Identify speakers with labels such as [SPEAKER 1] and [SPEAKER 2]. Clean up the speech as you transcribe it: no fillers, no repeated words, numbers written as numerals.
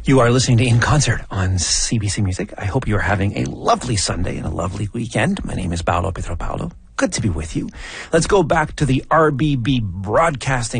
[SPEAKER 1] You are listening to In Concert on CBC Music. I hope you're having a lovely Sunday and a lovely weekend. My name is Paolo Petropaulo. Good to be with you. Let's go back to the RBB Broadcasting